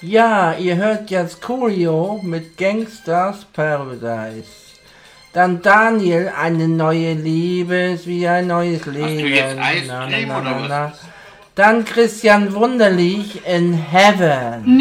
Ja, ihr hört jetzt Coolio mit Gangsters Paradise. Dann Daniel, eine neue Liebe ist wie ein neues Leben. Hast du jetzt Eiscreme oder was? Dann Christian Wunderlich in Heaven.